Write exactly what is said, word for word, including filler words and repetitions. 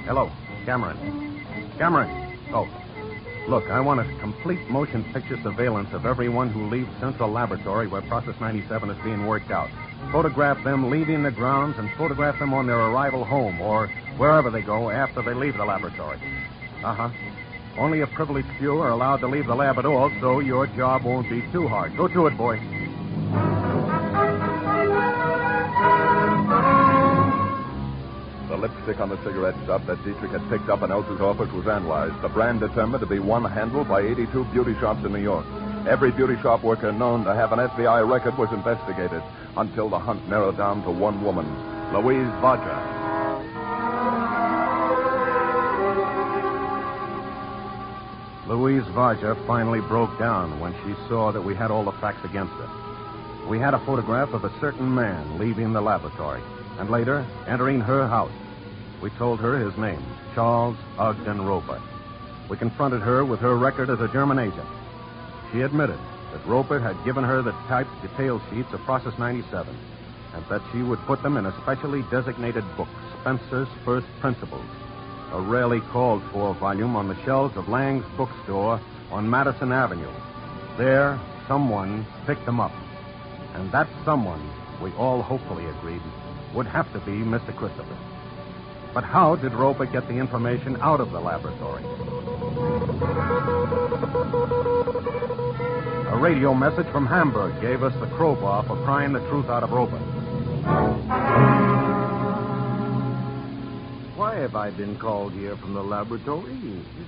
Hello, Cameron. Cameron. Oh, look, I want a complete motion picture surveillance of everyone who leaves Central Laboratory where Process ninety-seven is being worked out. Photograph them leaving the grounds and photograph them on their arrival home or wherever they go after they leave the laboratory. Uh-huh. Only a privileged few are allowed to leave the lab at all, so your job won't be too hard. Go to it, boy. The lipstick on the cigarette stub that Dietrich had picked up in Elsa's office was analyzed. The brand determined to be one handled by eighty-two beauty shops in New York. Every beauty shop worker known to have an F B I record was investigated until the hunt narrowed down to one woman, Louise Vaja. Louise Vaja finally broke down when she saw that we had all the facts against her. We had a photograph of a certain man leaving the laboratory and later entering her house. We told her his name, Charles Ogden Roper. We confronted her with her record as a German agent. She admitted that Roper had given her the typed detail sheets of Process ninety-seven and that she would put them in a specially designated book, Spencer's First Principles, a rarely called for volume on the shelves of Lang's bookstore on Madison Avenue. There, someone picked them up. And that someone, we all hopefully agreed, would have to be Mister Christopher. But how did Roper get the information out of the laboratory? A radio message from Hamburg gave us the crowbar for prying the truth out of Roper. Why have I been called here from the laboratory?